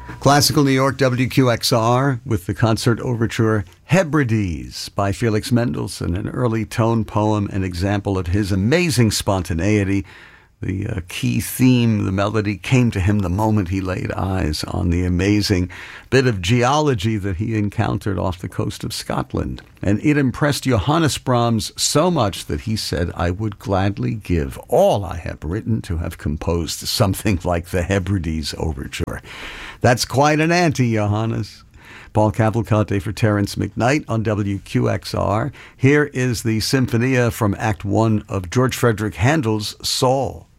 Classical New York, WQXR, with the concert overture Hebrides by Felix Mendelssohn, an early tone poem, an example of his amazing spontaneity. The key theme, the melody, came to him the moment he laid eyes on the amazing bit of geology that he encountered off the coast of Scotland. And it impressed Johannes Brahms so much that he said, "I would gladly give all I have written to have composed something like the Hebrides Overture." That's quite an ante, Johannes. Paul Cavalcante for Terrence McKnight on WQXR. Here is the Sinfonia from Act 1 of George Frederick Handel's Saul.